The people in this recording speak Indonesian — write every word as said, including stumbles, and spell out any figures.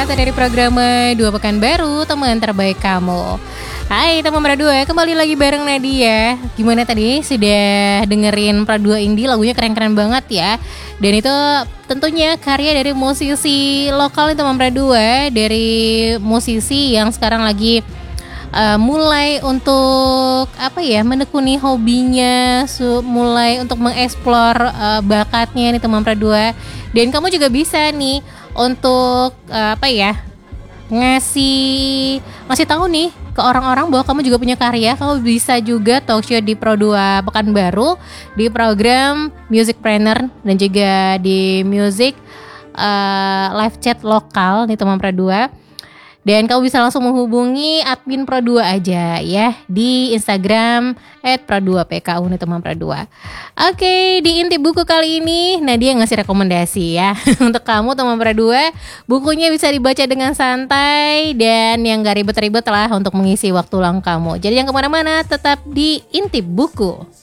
Rata dari program Dua Pekan Baru, teman terbaik kamu. Hai teman Pradua, kembali lagi bareng Nadia. Gimana tadi, sudah dengerin Pradua Indie? Lagunya keren-keren banget ya. Dan itu tentunya karya dari musisi lokal nih teman Pradua. Dari musisi yang sekarang lagi uh, mulai untuk apa ya, menekuni hobinya, su- mulai untuk mengeksplor uh, bakatnya nih teman Pradua. Dan kamu juga bisa nih untuk uh, apa ya, ngasih ngasih tahu nih ke orang-orang bahwa kamu juga punya karya. Kamu bisa juga talk show di Pro dua Pekanbaru, di program Music Planner, dan juga di music uh, live chat lokal nih teman Pro dua. Dan kamu bisa langsung menghubungi admin Pro dua aja ya di Instagram et pro dua p k u nih teman Pro dua. Oke, di Intip Buku kali ini Nadia ngasih rekomendasi ya untuk kamu teman Pro dua. Bukunya bisa dibaca dengan santai dan yang gak ribet-ribet lah untuk mengisi waktu luang kamu. Jadi jangan kemana-mana, tetap di Intip Buku.